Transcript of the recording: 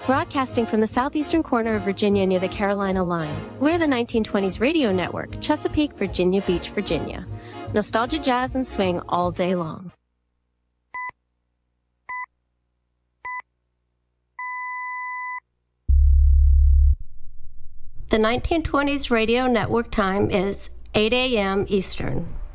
Broadcasting from the southeastern corner of Virginia near the Carolina line. We're the 1920s radio network, Chesapeake, Virginia Beach, Virginia. Nostalgia, jazz, and swing all day long. The 1920s radio network time is 8 a.m. Eastern.